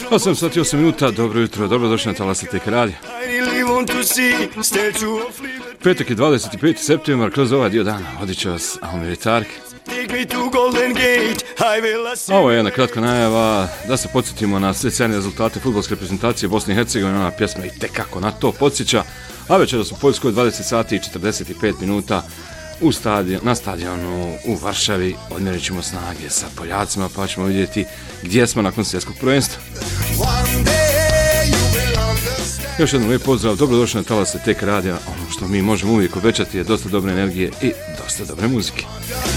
8 sati 8 minuta, dobro jutro, dobrodošli na Talase Tek Radio. Petak je 25. septembar, kroz ovaj dio dana vodit će vas Almir Tark. Ovo je jedna kratka najava da se podsjetimo na sve sjajne rezultate fudbalske reprezentacije Bosne i Hercegovine. Ona pjesma i tekako na to podsjeća. A večeras u Poljskoj 20 sati i 45 minuta na stadionu u Varšavi odmjerit ćemo snage sa Poljacima, pa ćemo vidjeti gdje smo nakon svjetskog prvenstva. Još jednom lijep pozdrav, dobrodošli na Talase Tek Radio. Ono što mi možemo uvijek obećati je dosta dobre energije i dosta dobre muzike.